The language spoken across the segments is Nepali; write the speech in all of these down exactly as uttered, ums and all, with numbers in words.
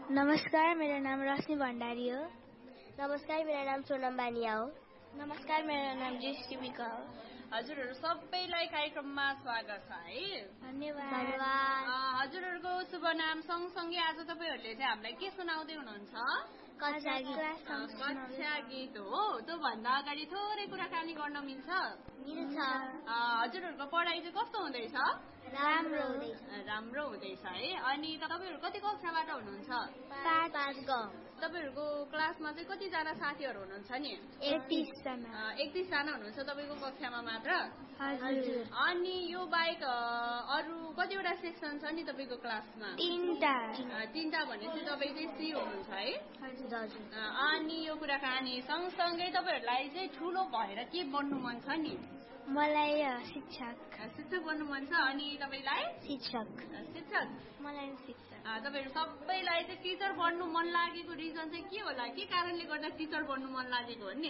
नमस्कार, मेरो नाम रश्मि भण्डारी हो। नमस्कार, मेरो नाम सोनम बानिया हो। नमस्कार, मेरो नाम जेसिबिका हो। हजुरहरू सबैलाई कार्यक्रममा स्वागत छ है। धन्यवाद। धन्यवाद। हजुरहरूको शुभ नाम सँगसँगै आज तपाईँहरूले चाहिँ हामीलाई के सुनाउँदै हुनुहुन्छ? कक्षा गीत। कक्षा गीत हो। त्योभन्दा अगाडि थोरै कुराकानी गर्न मिल्छ? मिल्छ। हजुरहरूको पढाइ चाहिँ कस्तो हुँदैछ? राम्रो हुँदैछ। राम्रो हुँदैछ है। अनि तपाईँहरू कति कक्षाबाट हुनुहुन्छ? पाँच ग। तपाईँहरूको क्लासमा चाहिँ कतिजना साथीहरू हुनुहुन्छ नि? एकतीस जना। एकतीस जना हुनुहुन्छ तपाईँको कक्षामा मात्र? हजुर। अनि यो बाहेक अरू कतिवटा सेक्सन छ नि तपाईँको क्लासमा? तीनटा। तीनटा भनेपछि तपाईँ चाहिँ सी हुनुहुन्छ है? हजुर हजुर। अनि यो कुराकानी सँगसँगै तपाईँहरूलाई चाहिँ ठुलो भएर के बन्नु मन छ नि? मलाई शिक्षक। शिक्षक बन्नु मन छ। अनि तपाईँलाई? शिक्षक। शिक्षक। मलाई शिक्षक। तपाईँहरू सबैलाई चाहिँ टिचर बन्नु मन लागेको रिजन चाहिँ के होला? के कारणले गर्दा टिचर बन्नु मन लागेको हो नि?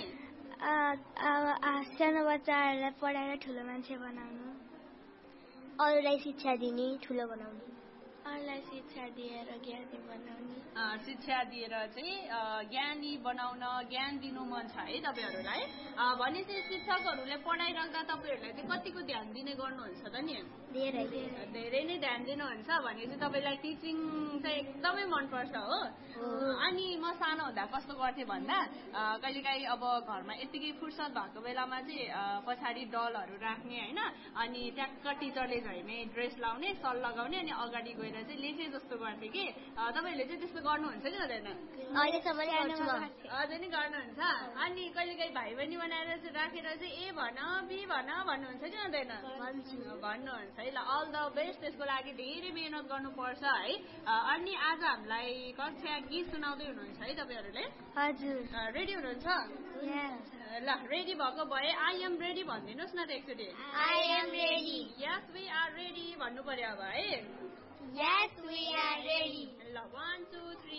सानो बच्चाहरूलाई पढाएर ठुलो मान्छे बनाउनु, अरूलाई शिक्षा दिने, ठुलो बनाउने, अरूलाई शिक्षा दिएर ज्ञानी बनाउने। शिक्षा दिएर चाहिँ ज्ञानी बनाउन, ज्ञान दिनु मन छ है तपाईँहरूलाई? भनेपछि शिक्षकहरूले पढाइराख्दा तपाईँहरूलाई चाहिँ कतिको ध्यान दिने गर्नुहुन्छ त नि? धेरै धेरै नै ध्यान दिनुहुन्छ। भनेपछि तपाईँलाई टिचिङ चाहिँ एकदमै मनपर्छ हो? अनि म सानो हुँदा कस्तो गर्थेँ भन्दा कहिलेकाहीँ अब घरमा यतिकै फुर्सद भएको बेलामा चाहिँ पछाडि डलहरू राख्ने होइन, अनि ट्याक्क टिचरले झैमे ड्रेस लाउने, सल लगाउने, अनि अगाडि गएर चाहिँ लेखे जस्तो गर्थेँ कि तपाईँहरूले चाहिँ त्यस्तो गर्नुहुन्छ कि हुँदैन? अझै नै गर्नुहुन्छ। अनि कहिलेकाहीँ भाइ बहिनी बनाएर राखेर चाहिँ ए भन बी भन भन्नुहुन्छ कि हुँदैन? भन्नुहुन्छ है। ल, अल द बेस्ट। त्यसको लागि धेरै मेहनत गर्नुपर्छ है। अनि आज हामीलाई कक्षा गीत सुनाउँदै हुनुहुन्छ है तपाईँहरूले? हजुर। रेडी हुनुहुन्छ? ल, रेडी भएको भए आई एम रेडी भनिदिनुहोस् न त एकचोटि। I am ready. Yes we are ready भन्नु पर्यो अब है। Yes, we are ready. ल, वान टू थ्री